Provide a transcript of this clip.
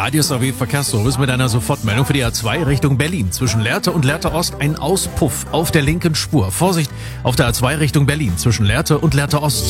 Radius AW Verkehrsservice mit einer Sofortmeldung für die A2 Richtung Berlin. Zwischen Lehrte und Lehrte Ost ein Auspuff auf der linken Spur. Vorsicht auf der A2 Richtung Berlin zwischen Lehrte und Lehrte Ost.